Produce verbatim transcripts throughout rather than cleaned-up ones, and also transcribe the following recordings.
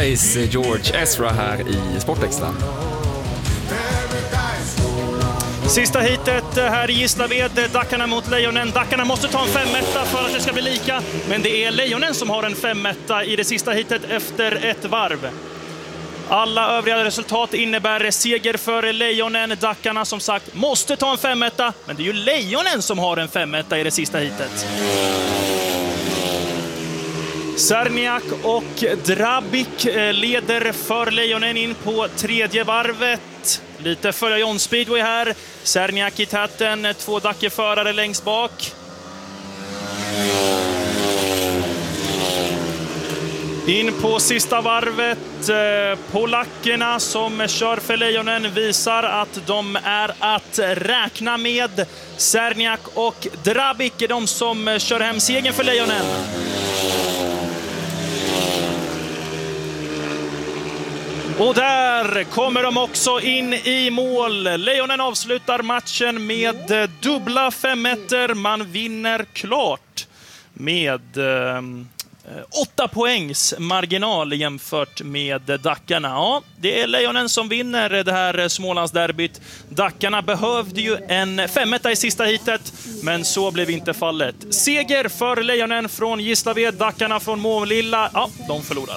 Paradise, George Ezra här i Sportextra. Sista hitet här i Gislaved, Dackarna mot Lejonen. Dackarna måste ta en femetta för att det ska bli lika, men det är Lejonen som har en femetta i det sista hitet efter ett varv. Alla övriga resultat innebär seger för Lejonen. Dackarna som sagt måste ta en femetta, men det är ju Lejonen som har en femetta i det sista hitet. Sarniak och Drabik leder för Lejonen in på tredje varvet. Lite före John Speedway här. Sarniak i täten, två Dackeförare längst bak. In på sista varvet. Polackerna som kör för Lejonen visar att de är att räkna med. Sarniak och Drabik är de som kör hem segern för Lejonen. Och där kommer de också in i mål. Lejonen avslutar matchen med dubbla femmeter. Man vinner klart med eh, åtta poängs marginal jämfört med Dackarna. Ja, det är Lejonen som vinner det här Smålandsderbyt. Dackarna behövde ju en femmetta i sista hitet, men så blev inte fallet. Seger för Lejonen från Gislaved, Dackarna från Målilla. Ja, de förlorar.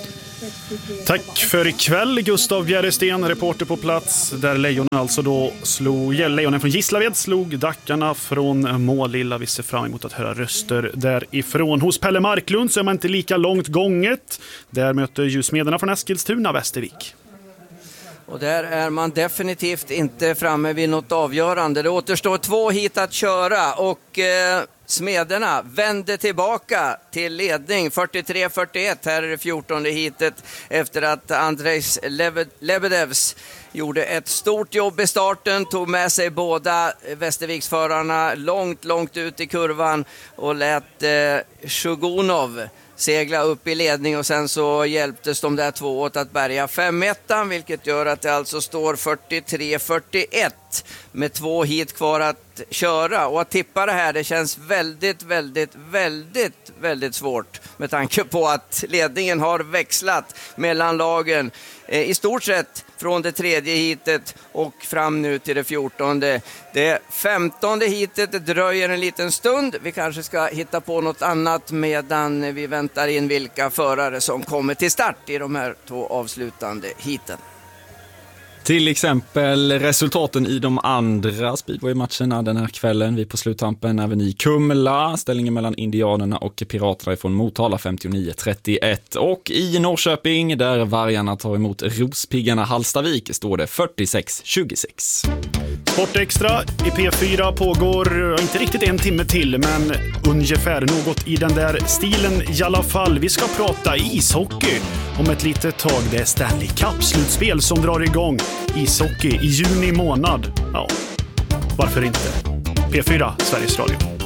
Tack för ikväll, Gustav Bjäresten, reporter på plats, där Lejonen alltså då slog, Lejonen från Gislaved slog Dackarna från Målilla. Vi ser fram emot att höra röster därifrån. Hos Pelle Marklund så är man inte lika långt gånget. Där möter ju Smederna från Eskilstuna Västervik. Och där är man definitivt inte framme vid något avgörande. Det återstår två hit att köra och eh, Smederna vände tillbaka till ledning fyrtiotre fyrtioett här i det fjortonde hitet efter att Andrejs Lebedevs gjorde ett stort jobb i starten, tog med sig båda Västerviksförarna långt, långt ut i kurvan och lät eh, Shugunov segla upp i ledning och sen så hjälptes de där två åt att bärga femettan, vilket gör att det alltså står fyrtiotre fyrtioett med två hit kvar att köra. Och att tippa det här, det känns väldigt, väldigt, väldigt, väldigt svårt med tanke på att ledningen har växlat mellan lagen eh, i stort sett från det tredje hitet och fram nu till det fjortonde. Det femtonde hitet dröjer en liten stund. Vi kanske ska hitta på något annat medan vi väntar in vilka förare som kommer till start i de här två avslutande hiten. Till exempel resultaten i de andra speedway-matcherna den här kvällen. Vi på sluttampen även i Kumla. Ställningen mellan Indianerna och Piraterna från Motala femtionio trettioett. Och i Norrköping där Vargarna tar emot Rospiggarna Hallstavik står det fyrtiosex tjugosex. Sportextra i P fyra pågår inte riktigt en timme till, men ungefär något i den där stilen i alla fall. Vi ska prata ishockey om ett litet tag. Det är Stanley Cup-slutspel som drar igång. Ishockey i juni månad. Ja, varför inte? P fyra, Sveriges Radio.